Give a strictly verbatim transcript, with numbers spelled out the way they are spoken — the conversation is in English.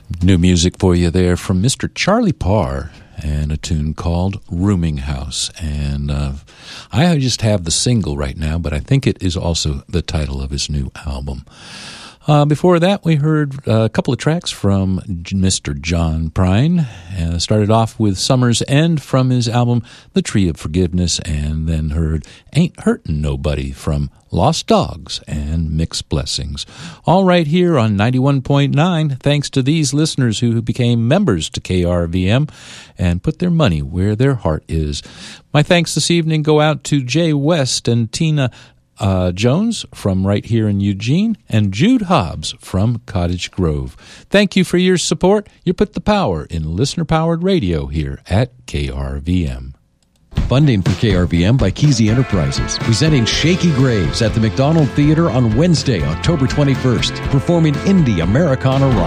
New music for you there from Mister Charlie Parr and a tune called Rooming House. And uh, I just have the single right now, but I think it is also the title of his new album. Uh, before that, we heard a couple of tracks from Mister John Prine. Uh, started off with Summer's End from his album The Tree of Forgiveness, and then heard Ain't Hurtin' Nobody from Lost Dogs and Mixed Blessings. All right here on ninety-one point nine, thanks to these listeners who became members to K R V M and put their money where their heart is. My thanks this evening go out to Jay West and Tina Uh, Jones from right here in Eugene, and Jude Hobbs from Cottage Grove. Thank you for your support. You put the power in listener-powered radio here at K R V M. Funding for K R V M by Kesey Enterprises, presenting Shaky Graves at the McDonald Theater on Wednesday, October twenty-first, performing indie Americana rock.